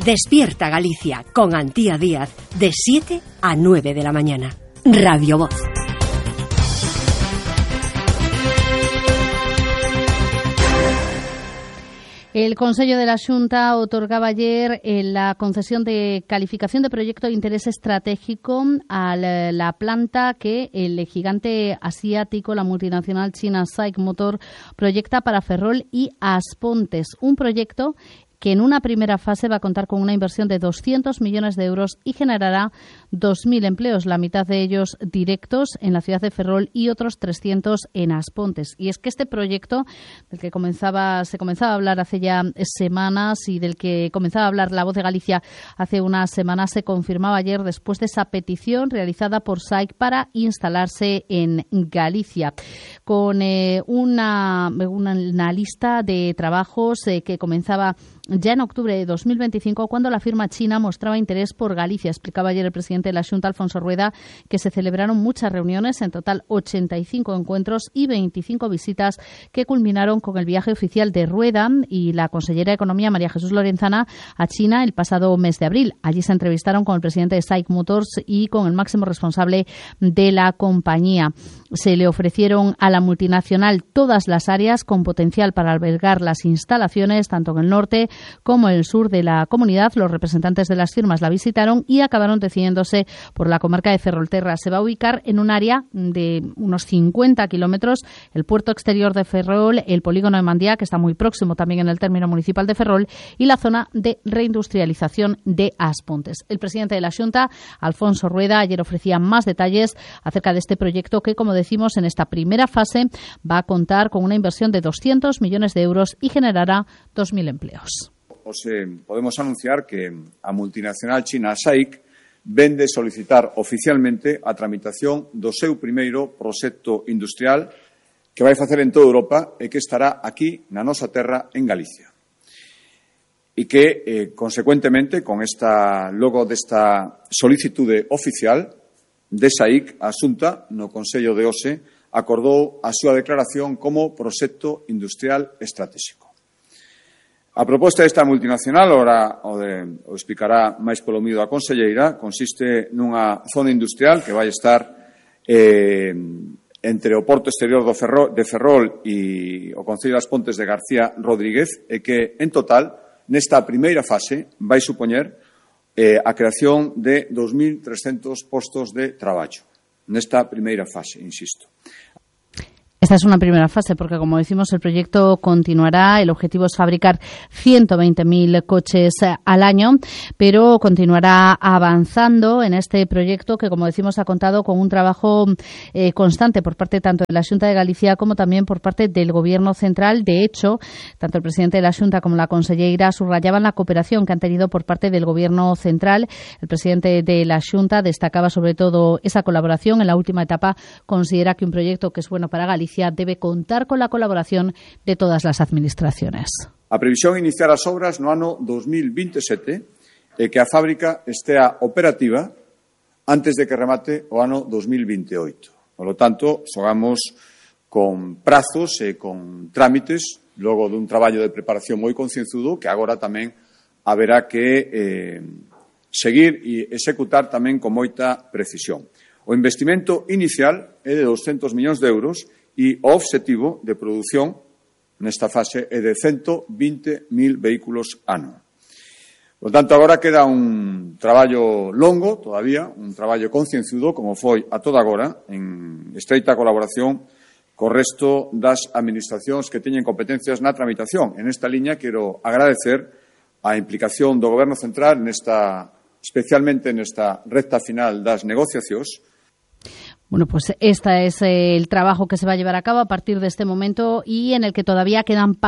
Despierta Galicia con Antía Díaz de 7 a 9 de la mañana. Radio Voz. El Consello de la Xunta otorgaba ayer la concesión de calificación de proyecto de interés estratégico a la planta que el gigante asiático, la multinacional china SAIC Motor, proyecta para Ferrol y Aspontes. Un proyecto que en una primera fase va a contar con una inversión de 200 millones de euros y generará 2.000 empleos, la mitad de ellos directos en la ciudad de Ferrol y otros 300 en Aspontes. Y es que este proyecto, del que se comenzaba a hablar hace ya semanas y del que comenzaba a hablar La Voz de Galicia hace unas semanas, se confirmaba ayer después de esa petición realizada por SAIC para instalarse en Galicia, con una lista de trabajos que comenzaba ya en octubre de 2025, cuando la firma china mostraba interés por Galicia. Explicaba ayer el presidente de la Xunta, Alfonso Rueda, que se celebraron muchas reuniones, en total 85 encuentros y 25 visitas que culminaron con el viaje oficial de Rueda y la consellera de Economía, María Jesús Lorenzana, a China el pasado mes de abril. Allí se entrevistaron con el presidente de SAIC Motors y con el máximo responsable de la compañía. Se le ofrecieron a la multinacional todas las áreas con potencial para albergar las instalaciones, tanto en el norte como en el sur de la comunidad. Los representantes de las firmas la visitaron y acabaron decidiéndose por la comarca de Ferrolterra. Se va a ubicar en un área de unos 50 kilómetros, el puerto exterior de Ferrol, el polígono de Mandía, que está muy próximo también en el término municipal de Ferrol, y la zona de reindustrialización de Aspontes. El presidente de la Xunta, Alfonso Rueda, ayer ofrecía más detalles acerca de este proyecto que, como decimos, en esta primera fase va a contar con una inversión de 200 millones de euros y generará 2.000 empleos. Podemos anunciar que a multinacional china SAIC vende solicitar oficialmente a tramitación do seu primeiro proxecto industrial que vai facer en toda Europa e que estará aquí na nosa terra en Galicia. E que, consecuentemente, con logo desta solicitude oficial de SAIC, a Xunta, no Consello de hoxe, acordou a súa declaración como proxecto industrial estratégico. A proposta desta multinacional, ora o explicará máis polo miúdo a conselleira, consiste nunha zona industrial que vai estar entre o porto exterior de Ferrol e o Concello das Pontes de García Rodríguez, e que, en total, nesta primeira fase, vai supoñer a creación de 2.300 postos de traballo. Nesta primeira fase, insisto. Esta es una primera fase porque, como decimos, el proyecto continuará. El objetivo es fabricar 120.000 coches al año, pero continuará avanzando en este proyecto que, como decimos, ha contado con un trabajo constante por parte tanto de la Xunta de Galicia como también por parte del Gobierno central. De hecho, tanto el presidente de la Xunta como la conselleira subrayaban la cooperación que han tenido por parte del Gobierno central. El presidente de la Xunta destacaba sobre todo esa colaboración. En la última etapa considera que un proyecto que es bueno para Galicia debe contar con la colaboración de todas las administraciones. A previsión é iniciar as obras no ano 2027 e que a fábrica estea operativa antes de que remate o ano 2028. Por lo tanto, xogamos con prazos e con trámites logo dun traballo de preparación moi concienzudo que agora tamén haberá que seguir e executar tamén con moita precisión. O investimento inicial é de 200 millóns de euros e o obxectivo de produción nesta fase é de 120.000 vehículos ano. Por tanto, agora queda un traballo longo todavía, un traballo concienzudo, como foi a toda agora, en estreita colaboración co resto das administracións que teñen competencias na tramitación. En esta liña quero agradecer a implicación do Goberno central especialmente nesta recta final das negociacións. Bueno, pues este es el trabajo que se va a llevar a cabo a partir de este momento y en el que todavía quedan